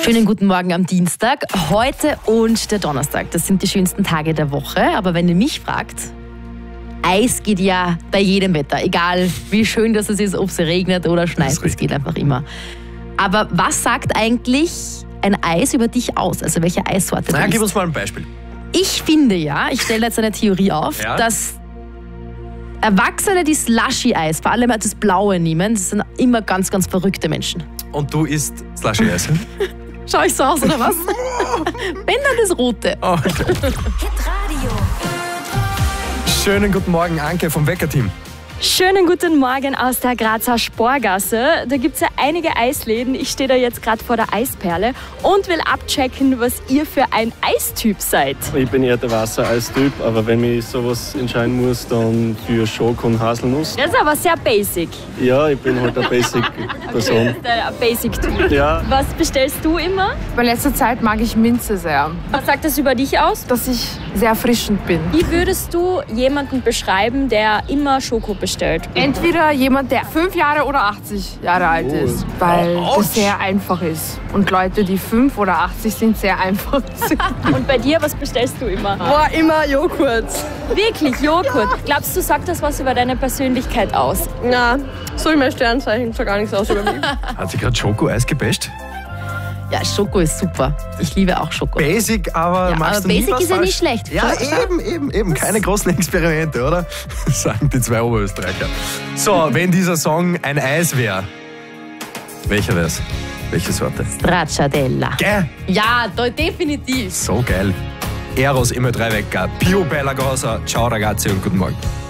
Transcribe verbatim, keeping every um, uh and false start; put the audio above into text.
Schönen guten Morgen am Dienstag. Heute und der Donnerstag, das sind die schönsten Tage der Woche. Aber wenn ihr mich fragt, Eis geht ja bei jedem Wetter. Egal wie schön das ist, ob es regnet oder schneit, es geht einfach immer. Aber was sagt eigentlich ein Eis über dich aus? Also welche Eissorte Na, du gib isst? uns mal ein Beispiel. Ich finde ja, ich stelle jetzt eine Theorie auf, Ja? dass Erwachsene, die Slushy-Eis, vor allem das Blaue nehmen, das sind immer ganz, ganz verrückte Menschen. Und du isst Slushy-Eis? Schau ich so aus, oder was? Wenn dann das Rote. Oh, okay. Hitradio. Schönen guten Morgen, Anke vom Wecker-Team. Schönen guten Morgen aus der Grazer Sporgasse. Da gibt es ja einige Eisläden. Ich stehe da jetzt gerade vor der Eisperle und will abchecken, was ihr für ein Eistyp seid. Ich bin eher der Wassereistyp, aber wenn ich sowas entscheiden muss, dann für Schoko und Haselnuss. Das ist aber sehr basic. Ja, ich bin halt eine Basic-Person. Okay, ein Basic-Typ. Ja, Was bestellst du immer? In letzter Zeit mag ich Minze sehr, Was sagt das über dich aus? dass ich sehr erfrischend bin. Wie würdest du jemanden beschreiben, der immer Schoko bestellt? Entweder jemand, der fünf Jahre oder achtzig Jahre alt ist, weil das sehr einfach ist. Und Leute, die fünf oder achtzig sind, sehr einfach sind. Und bei dir, was bestellst du immer? Boah, immer Joghurt. Wirklich, Joghurt. Glaubst du, sagt das was über deine Persönlichkeit aus? Na, so wie mein Sternzeichen, sagt gar nichts aus über mich. Hat sie gerade Schoko-Eis gebasht? Ja, Schoko ist super. Ich liebe auch Schoko. Basic, aber Ja, machst aber du nie Basic was ist ja falsch? nicht schlecht. Ja, Schau, eben, eben, eben. Keine großen Experimente, oder? Sagen die zwei Oberösterreicher. So, wenn dieser Song ein Eis wäre, welcher wär's? Welche Sorte? Stracciatella. Gell? Ja, da, definitiv. So geil. Eros immer drei Wecker. Pio Bella Grossa. Ciao ragazzi und guten Morgen.